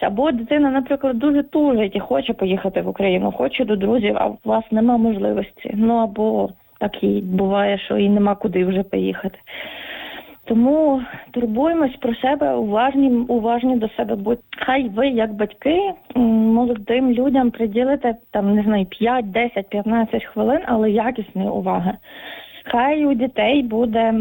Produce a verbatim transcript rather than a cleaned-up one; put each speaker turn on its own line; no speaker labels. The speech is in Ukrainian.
Або дитина, наприклад, дуже тужить і хоче поїхати в Україну, хоче до друзів, а у вас нема можливості. Ну або так і буває, що і нема куди вже поїхати. Тому турбуємось про себе, уважні, уважні до себе будьте. Хай ви, як батьки, молодим людям приділите, там, не знаю, п'ять, десять, п'ятнадцять хвилин, але якісної уваги. Хай у дітей буде